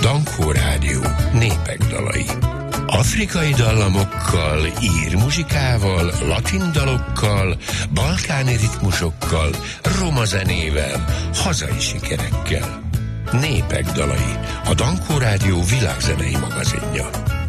Dankó Rádió népek dalai. Afrikai dallamokkal, ír muzsikával, latin dalokkal, balkáni ritmusokkal, roma zenével, hazai sikerekkel. Népek dalai, a Dankó Rádió világzenei magazinja.